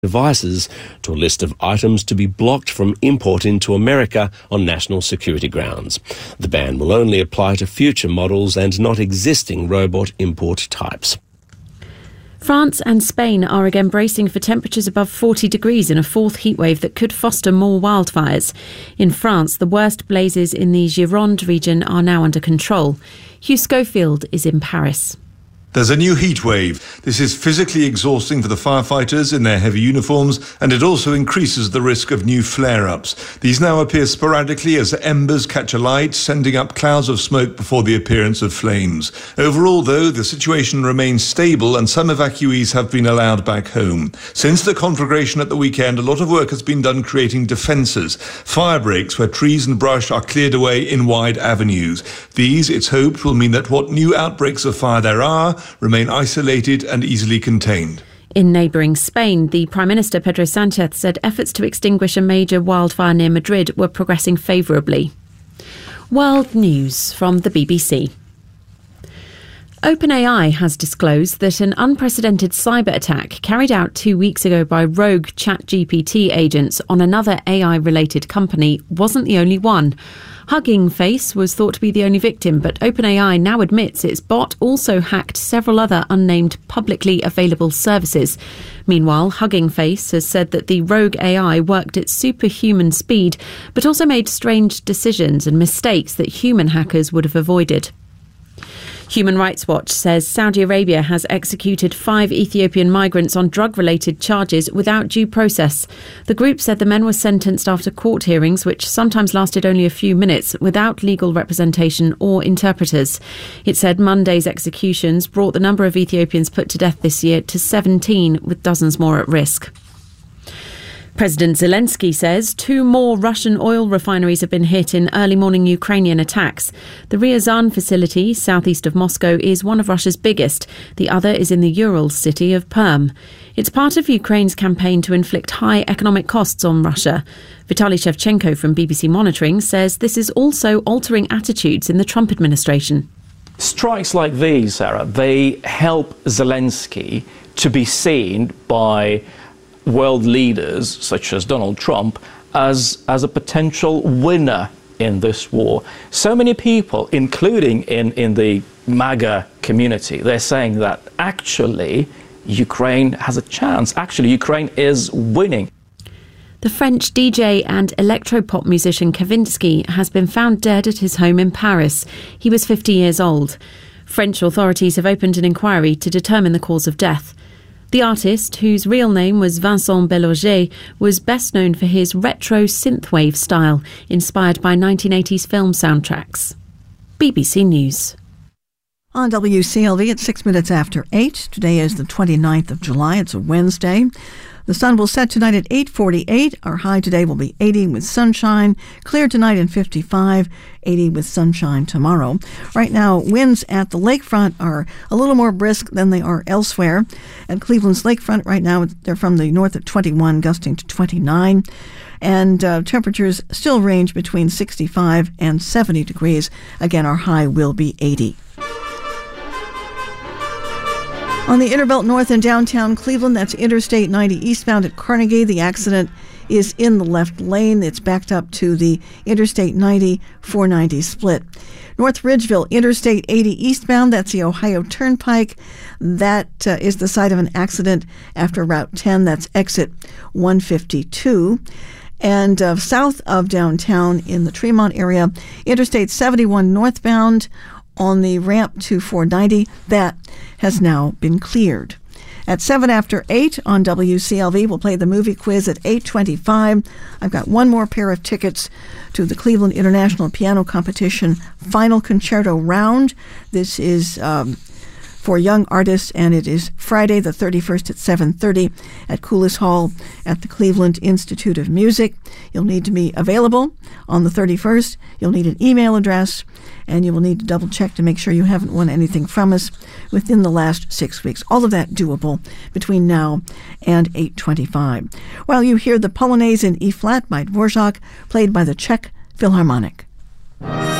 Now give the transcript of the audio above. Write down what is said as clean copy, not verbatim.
devices to a list of items to be blocked from import into America on national security grounds. The ban will only apply to future models and not existing robot import types. France and Spain are again bracing for temperatures above 40 degrees in a fourth heatwave that could foster more wildfires. In France, the worst blazes in the Gironde region are now under control. Hugh Schofield is in Paris. There's a new heat wave. This is physically exhausting for the firefighters in their heavy uniforms, and it also increases the risk of new flare-ups. These now appear sporadically as embers catch alight, sending up clouds of smoke before the appearance of flames. Overall, though, the situation remains stable and some evacuees have been allowed back home. Since the conflagration at the weekend, a lot of work has been done creating defences, fire breaks where trees and brush are cleared away in wide avenues. These, it's hoped, will mean that what new outbreaks of fire there are remain isolated and easily contained. In neighbouring Spain, the Prime Minister Pedro Sánchez said efforts to extinguish a major wildfire near Madrid were progressing favourably. World news from the BBC. OpenAI has disclosed that an unprecedented cyber attack carried out 2 weeks ago by rogue ChatGPT agents on another AI-related company wasn't the only one. Hugging Face was thought to be the only victim, but OpenAI now admits its bot also hacked several other unnamed publicly available services. Meanwhile, Hugging Face has said that the rogue AI worked at superhuman speed, but also made strange decisions and mistakes that human hackers would have avoided. Human Rights Watch says Saudi Arabia has executed 5 Ethiopian migrants on drug-related charges without due process. The group said the men were sentenced after court hearings, which sometimes lasted only a few minutes, without legal representation or interpreters. It said Monday's executions brought the number of Ethiopians put to death this year to 17, with dozens more at risk. President Zelensky says 2 more Russian oil refineries have been hit in early morning Ukrainian attacks. The Ryazan facility, southeast of Moscow, is one of Russia's biggest. The other is in the Ural city of Perm. It's part of Ukraine's campaign to inflict high economic costs on Russia. Vitaly Shevchenko from BBC Monitoring says this is also altering attitudes in the Trump administration. Strikes like these, Sarah, they help Zelensky to be seen by world leaders such as Donald Trump as a potential winner in this war. So many people, including in the MAGA community, they're saying that actually Ukraine has a chance. Actually, Ukraine is winning. The French DJ and electropop musician Kavinsky has been found dead at his home in Paris. He was 50 years old. French authorities have opened an inquiry to determine the cause of death. The artist, whose real name was Vincent Bellauger, was best known for his retro synthwave style, inspired by 1980s film soundtracks. BBC News. On WCLV at 6 minutes after 8. Today is the 29th of July. It's a Wednesday. The sun will set tonight at 8:48. Our high today will be 80 with sunshine. Clear tonight and 55, 80 with sunshine tomorrow. Right now, winds at the lakefront are a little more brisk than they are elsewhere. At Cleveland's lakefront right now, they're from the north at 21, gusting to 29. And temperatures still range between 65 and 70 degrees. Again, our high will be 80. On the Interbelt North in downtown Cleveland, that's Interstate 90 eastbound at Carnegie. The accident is in the left lane. It's backed up to the Interstate 90-490 split. North Ridgeville, Interstate 80 eastbound, that's the Ohio Turnpike. That is the site of an accident after Route 10. That's exit 152. And south of downtown in the Tremont area, Interstate 71 northbound on the ramp to 490, that has now been cleared. At 7 after 8 on WCLV, we'll play the movie quiz at 8:25. I've got one more pair of tickets to the Cleveland International Piano Competition Final Concerto Round. This is for young artists, and it is Friday the 31st at 7:30 at Coulis Hall at the Cleveland Institute of Music. You'll need to be available on the 31st. You'll need an email address, and you will need to double check to make sure you haven't won anything from us within the last 6 weeks. All of that doable between now and 8:25. While you hear the Polonaise in E-flat by Dvorak, played by the Czech Philharmonic.